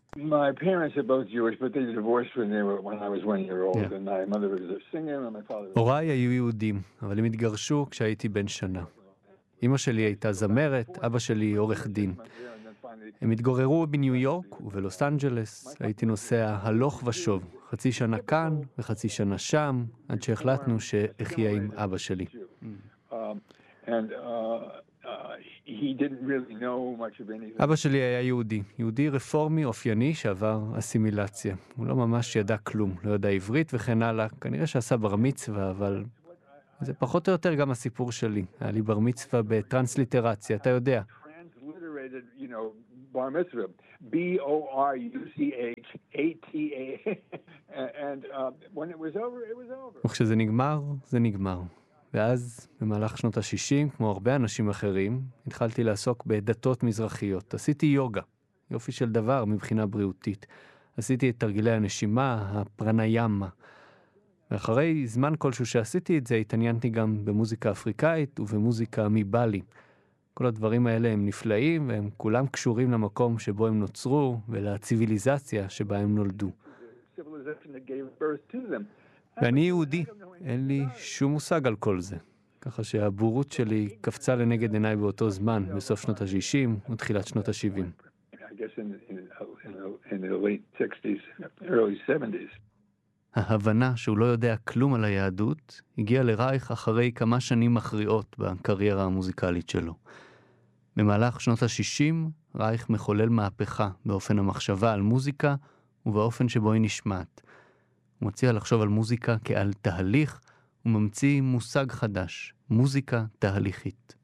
My parents are both Jewish, but they divorced when I was 1 year old, Yeah. and my mother was a singer, and my father was... הוריי היו יהודים, אבל הם התגרשו כשהייתי בן שנה. אמא שלי הייתה זמרת, אבא שלי עורך דין. הם התגוררו בניו יורק ובלוס אנג'לס. הייתי נוסע הלוך ושוב, חצי שנה כאן וחצי שנה שם, עד שהחלטנו שאחיה עם אבא שלי. He didn't really know much of anything. אבא שלי היה יהודי, יהודי רפורמי אופייני שעבר אסימילציה. הוא לא ממש ידע כלום, לא ידע עברית וכן הלאה. כנראה שעשה בר מצווה, אבל זה פחות או יותר גם הסיפור שלי. היה לי בר מצווה בטרנסליטרציה, אתה יודע. Transliterated, bar mitzvah, B-O-R-U-C-H-A-T-A. And when it was over, it was over. וכשזה נגמר, זה נגמר. ואז, במהלך שנות ה-60, כמו הרבה אנשים אחרים, התחלתי לעסוק בדתות מזרחיות. עשיתי יוגה, יופי של דבר מבחינה בריאותית. עשיתי את תרגילי הנשימה, הפרניאמה. ואחרי זמן כלשהו שעשיתי את זה, התעניינתי גם במוזיקה אפריקאית ובמוזיקה מבלי. כל הדברים האלה הם נפלאים, והם כולם קשורים למקום שבו הם נוצרו, ולציביליזציה שבה הם נולדו. ואני יהודי, אין לי שום מושג על כל זה. ככה שהבורות שלי קפצה לנגד עיניי באותו זמן, בסוף שנות ה-60 ותחילת שנות ה-70. ההבנה שהוא לא יודע כלום על היהדות, הגיעה לרייך אחרי כמה שנים מכריעות בקריירה המוזיקלית שלו. במהלך שנות ה-60, רייך מחולל מהפכה באופן המחשבה על מוזיקה ובאופן שבו היא נשמעת. הוא מציע לחשוב על מוזיקה כעל תהליך, וממציא מושג חדש, מוזיקה תהליכית.